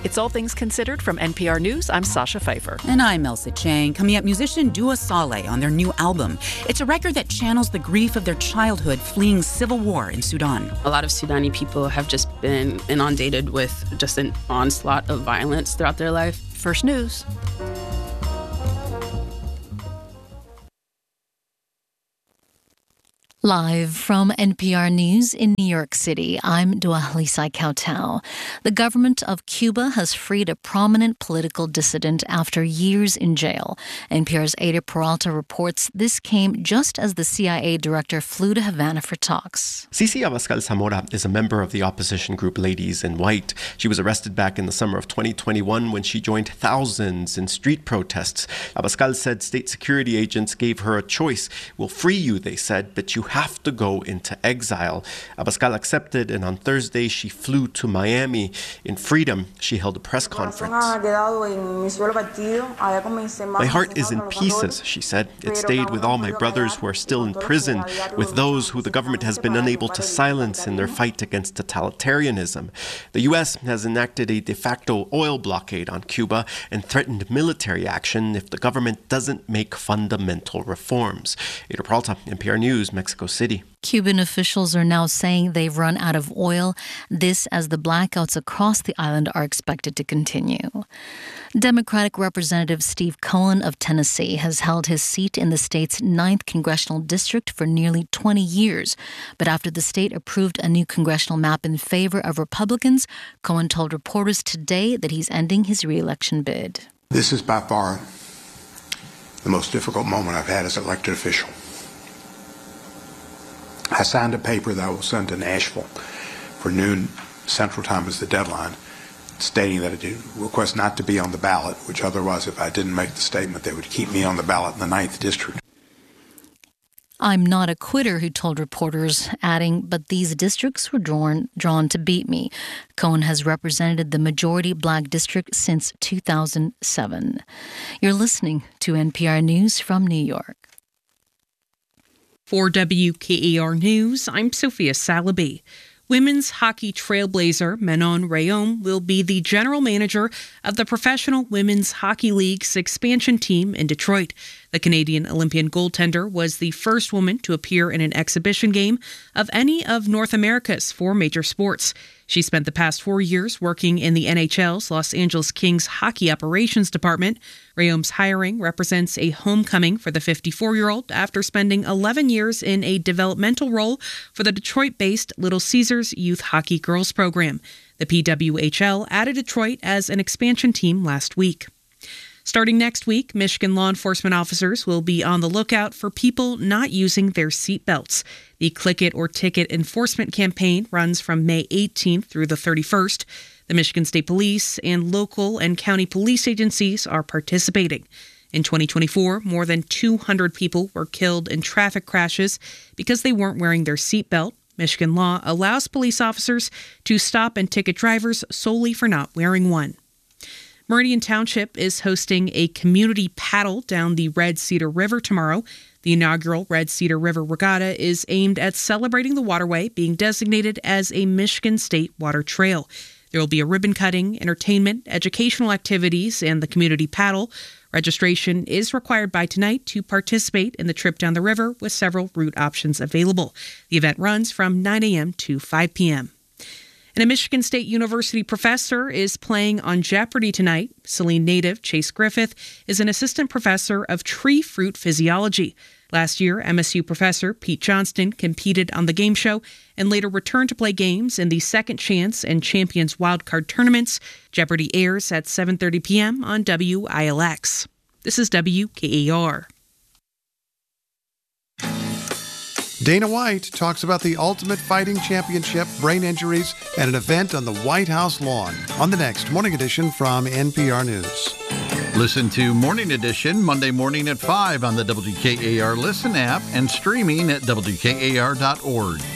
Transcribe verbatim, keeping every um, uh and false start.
It's All Things Considered from N P R News. I'm Sasha Pfeiffer. And I'm Elsa Chang. Coming up, musician Dua Saleh on their new album. It's a record that channels the grief of their childhood fleeing civil war in Sudan. A lot of Sudani people have just been inundated with just an onslaught of violence throughout their life. First News. Live from N P R News in New York City, I'm Dua Lisai Kautau. The government of Cuba has freed a prominent political dissident after years in jail. N P R's Ada Peralta reports this came just as the C I A director flew to Havana for talks. Cici Abascal Zamora is a member of the opposition group Ladies in White. She was arrested back in the summer of twenty twenty-one when she joined thousands in street protests. Abascal said state security agents gave her a choice. We'll free you, they said, but you have to go into exile. Abascal accepted, and on Thursday she flew to Miami. In freedom, she held a press conference. My heart is in pieces, she said. It stayed with all my brothers who are still in prison, with those who the government has been unable to silence in their fight against totalitarianism. The U S has enacted a de facto oil blockade on Cuba and threatened military action if the government doesn't make fundamental reforms. Ada Peralta, N P R News, Mexico City. Cuban officials are now saying they've run out of oil, this as the blackouts across the island are expected to continue. Democratic Representative Steve Cohen of Tennessee has held his seat in the state's ninth congressional district for nearly twenty years. But after the state approved a new congressional map in favor of Republicans, Cohen told reporters today that he's ending his re-election bid. This is by far the most difficult moment I've had as elected official. I signed a paper that I will send to Nashville for noon Central Time as the deadline, stating that I do request not to be on the ballot, which otherwise, if I didn't make the statement, they would keep me on the ballot in the ninth district. I'm not a quitter, he told reporters, adding, but these districts were drawn, drawn to beat me. Cohen has represented the majority black district since two thousand seven. You're listening to N P R News from New York. For W K A R News, I'm Sophia Salaby. Women's hockey trailblazer Manon Rhéaume will be the general manager of the Professional Women's Hockey League's expansion team in Detroit. The Canadian Olympian goaltender was the first woman to appear in an exhibition game of any of North America's four major sports. She spent the past four years working in the N H L's Los Angeles Kings Hockey Operations Department. Rhéaume's hiring represents a homecoming for the fifty-four-year-old after spending eleven years in a developmental role for the Detroit-based Little Caesars Youth Hockey Girls program. The P W H L added Detroit as an expansion team last week. Starting next week, Michigan law enforcement officers will be on the lookout for people not using their seatbelts. The Click It or Ticket enforcement campaign runs from May eighteenth through the thirty-first. The Michigan State Police and local and county police agencies are participating. In twenty twenty-four, more than two hundred people were killed in traffic crashes because they weren't wearing their seatbelt. Michigan law allows police officers to stop and ticket drivers solely for not wearing one. Meridian Township is hosting a community paddle down the Red Cedar River tomorrow. The inaugural Red Cedar River Regatta is aimed at celebrating the waterway being designated as a Michigan State Water Trail. There will be a ribbon cutting, entertainment, educational activities, and the community paddle. Registration is required by tonight to participate in the trip down the river with several route options available. The event runs from nine a.m. to five p.m. And a Michigan State University professor is playing on Jeopardy tonight. Saline native Chase Griffith is an assistant professor of tree fruit physiology. Last year, M S U professor Pete Johnston competed on the game show and later returned to play games in the Second Chance and Champions Wildcard tournaments. Jeopardy airs at seven thirty p.m. on W I L X. This is W K A R. Dana White talks about the Ultimate Fighting Championship, brain injuries, and an event on the White House lawn on the next Morning Edition from N P R News. Listen to Morning Edition Monday morning at five on the W K A R Listen app and streaming at W K A R dot org.